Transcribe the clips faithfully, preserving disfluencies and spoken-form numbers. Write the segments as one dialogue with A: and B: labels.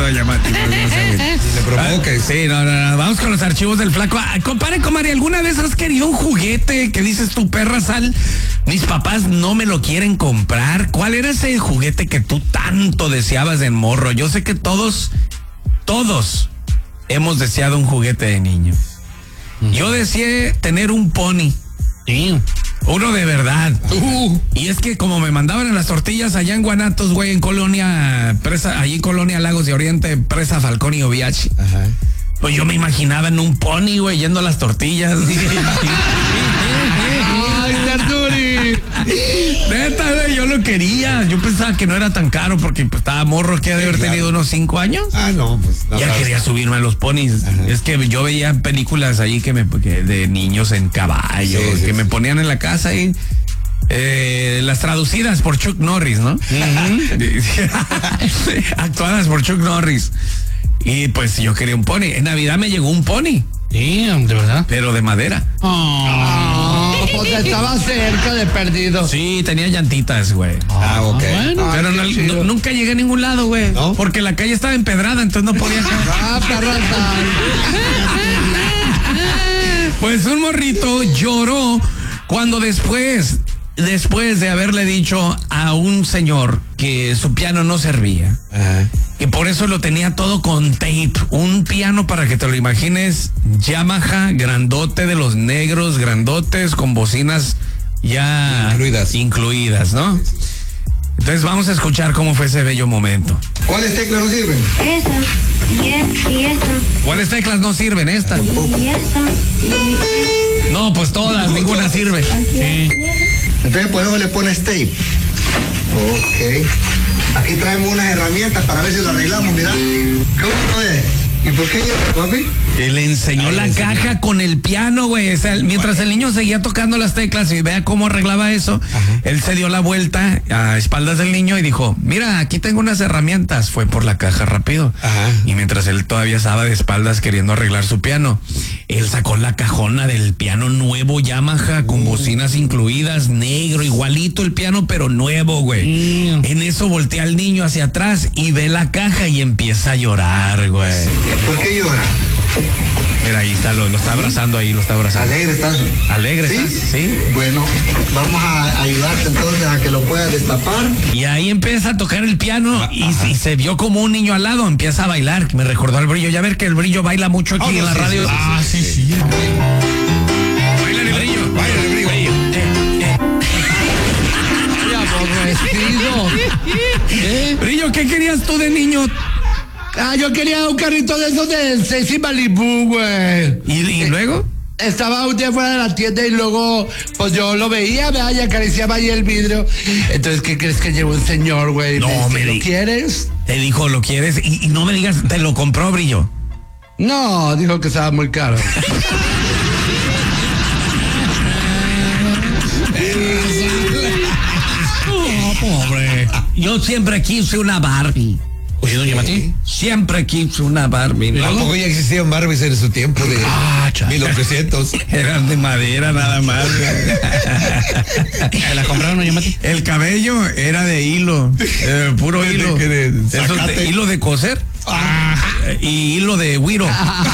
A: doña Mati. No, no se le provoques. Sí, no, no, no, vamos con los archivos del flaco. Ah, compare, comare, ¿alguna vez has querido un juguete que dices tu perra sal? Mis papás no me lo quieren comprar. ¿Cuál era ese juguete que tú tanto deseabas en morro? Yo sé que todos, todos hemos deseado un juguete de niño. Uh-huh. Yo deseé tener un pony. Sí. Uno de verdad. Uh. Y es que como me mandaban en las tortillas allá en Guanatos, güey, en Colonia, presa, allí en Colonia Lagos de Oriente, presa Falcón y Oviachi. Ajá. Pues yo me imaginaba en un pony, güey, yendo a las tortillas. ¡Ay, Arturi! Neta, güey, yo lo quería. Yo pensaba que no era tan caro porque pues, estaba morro, que debe haber claro. tenido unos cinco años.
B: Ah, no, pues. No,
A: ya
B: claro.
A: quería subirme a los ponis. Ajá. Es que yo veía películas ahí que me que de niños en caballos, sí, sí, que sí. me ponían en la casa y eh, las traducidas por Chuck Norris, ¿no? Uh-huh. Actuadas por Chuck Norris. Y pues yo quería un pony. En Navidad me llegó un pony.
C: Sí, de verdad.
A: Pero de madera.
C: Oh,
B: pues estaba cerca de perdido.
A: Sí, tenía llantitas, güey.
B: Ah, ok.
A: Bueno, pero no, no, nunca llegué a ningún lado, güey. ¿No? Porque la calle estaba empedrada, entonces no podía. Ah, pues un morrito lloró cuando después, después de haberle dicho a un señor que su piano no servía. Ajá. Que por eso lo tenía todo con tape. Un piano, para que te lo imagines, Yamaha, grandote de los negros, grandotes, con bocinas ya incluidas, incluidas, ¿no? Entonces vamos a escuchar cómo fue ese bello momento.
B: ¿Cuáles teclas no sirven?
D: Esa, y esta, y esta.
A: ¿Cuáles teclas no sirven? Esta.
D: Y esta, y...
A: No, pues todas, no, ninguna todas. Sirve. Sí.
B: Entonces por eso le pones tape. Ok. Aquí traemos unas herramientas para ver si lo arreglamos, mira. ¿Qué bonito es? ¿Y por qué yo, papi?
A: Él le enseñó Ay, la enseñó. caja con el piano, güey. O sea, mientras el niño seguía tocando las teclas y vea cómo arreglaba eso, ajá. él se dio la vuelta a espaldas del niño y dijo, mira, aquí tengo unas herramientas. Fue por la caja rápido. Ajá. Y mientras él todavía estaba de espaldas queriendo arreglar su piano, él sacó la cajona del piano nuevo Yamaha con uh. bocinas incluidas, negro, igualito el piano, pero nuevo, güey. Uh. En eso voltea al niño hacia atrás y ve la caja y empieza a llorar, güey.
B: ¿Por qué llora?
A: Mira, ahí está, lo, lo está abrazando ahí, lo está abrazando.
B: ¿Alegre estás?
A: ¿Alegre
B: ¿Sí?
A: estás? Sí.
B: Bueno, vamos a ayudarte entonces a que lo puedas destapar.
A: Y ahí empieza a tocar el piano ah, y, y se vio como un niño al lado, empieza a bailar, que me recordó al Brillo. Ya ver que el Brillo baila mucho aquí oh, no, en la
B: sí,
A: radio.
B: Sí, sí,
A: ah, sí, sí. sí. sí. Baila el Brillo, baila el Brillo. Brillo. Eh, eh. ¿Eh? Brillo, ¿qué querías tú de niño?
B: Ah, yo quería un carrito de esos de Sexy Malibu, güey.
A: ¿Y, y eh, luego?
B: Estaba un día fuera de la tienda y luego, pues yo lo veía, ¿verdad? Y acariciaba ahí el vidrio. Entonces, ¿qué crees que llevó un señor, güey?
A: No, me,
B: me ¿Lo quieres?
A: Te dijo, ¿lo quieres? Y, y no me digas, ¿te lo compró, Brillo?
B: No, dijo que estaba muy caro.
A: Oh, pobre. Yo siempre quise una Barbie.
C: Oye, doña Mati.
A: Siempre quise una Barbie.
B: ¿No? Tampoco ya existían Barbies en su tiempo de ah, mil ochocientos.
A: Eran de madera nada más.
C: ¿Se la compraron, doña Mati?
A: El cabello era de hilo, eh, puro
B: de,
A: hilo.
B: De, de, de,
A: Eso de, hilo de coser ah. y hilo de güiro.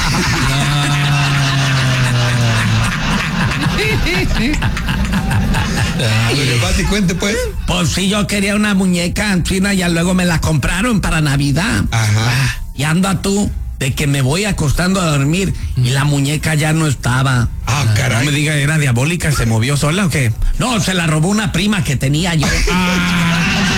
B: Mati, cuente pues.
A: Pues sí, yo quería una muñeca en China, ya luego me la compraron para Navidad. Ajá. Y anda tú, de que me voy acostando a dormir y la muñeca ya no estaba.
B: Ah, caray.
A: No me diga, ¿era diabólica? ¿Se movió sola o qué? No, se la robó una prima que tenía yo. Ah.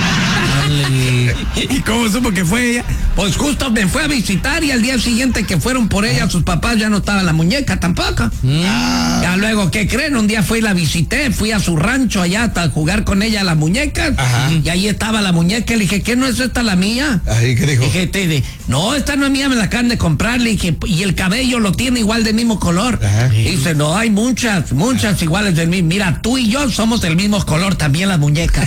A: ¿Y cómo supo que fue ella? Pues justo me fue a visitar y al día siguiente que fueron por ella, sus papás ya no estaba la muñeca tampoco. Ah. Ya luego, ¿qué creen? Un día fui y la visité, fui a su rancho allá a jugar con ella a la muñeca. Ajá. Y ahí estaba la muñeca. Le dije, ¿qué no es esta la mía?
B: Ahí, ¿qué dijo?
A: Dije, te, de, no, esta no es mía, me la acaban de comprar. Le dije, y el cabello lo tiene igual del mismo color. Ajá. Dice, no, hay muchas, muchas Ajá. iguales del mismo. Mira, tú y yo somos del mismo color, también las muñecas.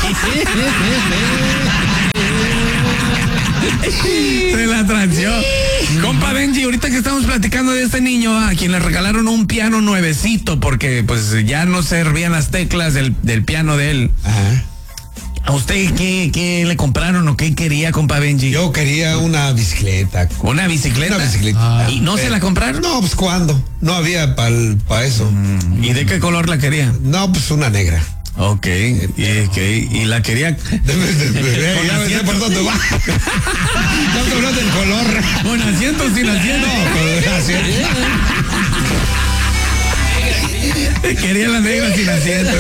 A: Se la transió. Compa Benji, ahorita que estamos platicando de este niño a quien le regalaron un piano nuevecito porque pues ya no servían las teclas del, del piano de él. Ajá. ¿A usted qué, qué le compraron o qué quería, compa Benji?
E: Yo quería una bicicleta.
A: ¿Una bicicleta?
E: Una bicicleta.
A: ¿Y no se la compraron?
E: No, pues ¿cuándo? No había para eso.
A: Mm, ¿Y de qué color la quería?
E: No, pues una negra.
A: Ok, y, okay. y la quería...
E: Ya me sé por dónde va. Ya me habló del color.
A: Con asiento, sin asiento.
E: No, con asiento.
A: Quería la negra sin asiento.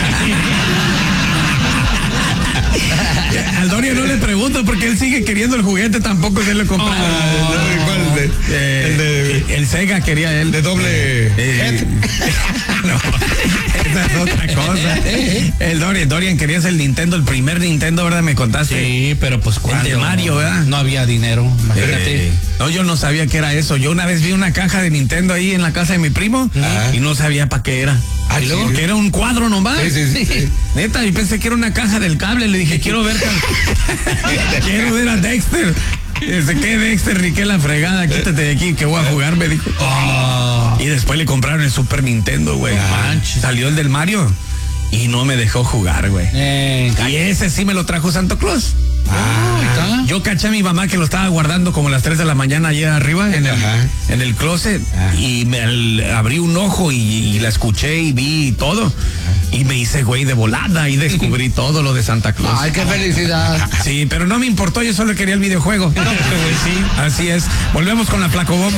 A: Al Doria no le pregunto porque él sigue queriendo el juguete, tampoco se lo compró.
E: Oh, ¿cuál de?
A: Eh,
E: el de...
A: El Sega quería él.
E: De doble...
A: Eh, no, esa es otra cosa. El Dorian, Dorian querías el Nintendo, el primer Nintendo, ¿verdad? Me contaste.
C: Sí, pero pues cuando
A: El de Mario, ¿verdad?
C: No había dinero, imagínate.
A: Eh, no, yo no sabía que era eso. Yo una vez vi una caja de Nintendo ahí en la casa de mi primo
E: Ajá.
A: y no sabía para qué era.
E: Ah,
A: Y luego
E: sí.
A: que era un cuadro nomás.
E: Sí, sí, sí.
A: Neta, y pensé que era una caja del cable. Le dije, quiero ver quiero ver a Dexter. Dice, ¿qué Dexter? Ni qué la fregada, quítate de aquí que voy a jugar, me dijo. Oh. Y después le compraron el Super Nintendo, güey.
C: Ah.
A: Salió el del Mario y no me dejó jugar, güey.
C: Eh,
A: Y ese sí me lo trajo Santo Claus.
C: ah, está.
A: Yo caché a mi mamá que lo estaba guardando como a las tres de la mañana allá arriba en el,
E: Ajá.
A: en el closet.
E: Ajá.
A: Y me el- abrí un ojo y, y la escuché y vi todo. Y me hice güey de volada y descubrí todo lo de Santa Claus.
C: Ay, qué felicidad.
A: Sí, pero no me importó, yo solo quería el videojuego. No, pues sí, así es. Volvemos con la Flacobomba.